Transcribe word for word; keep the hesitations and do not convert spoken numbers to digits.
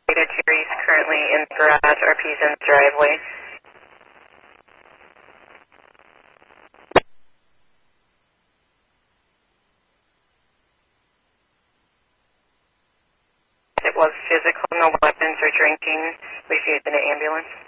Terry's currently in the garage, R P's in the driveway. It was physical, no weapons or drinking. We've used an ambulance.